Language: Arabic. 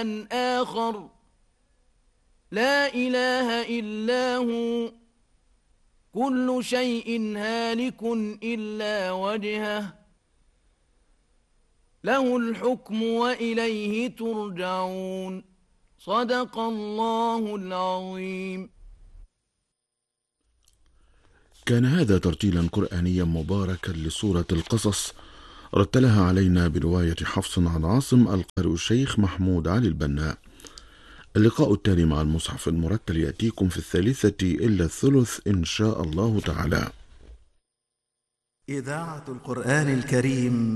إلها آخر لا إله إلا هو كل شيء هالك إلا وجهه له الحكم وإليه ترجعون صدق الله العظيم. كان هذا ترتيلا قرآنيا مباركا لسورة القصص، رتلها علينا برواية حفص عن عاصم القارئ الشيخ محمود علي البناء. اللقاء التالي مع المصحف المرتل يأتيكم في 1:03 إن شاء الله تعالى. إذاعة القرآن الكريم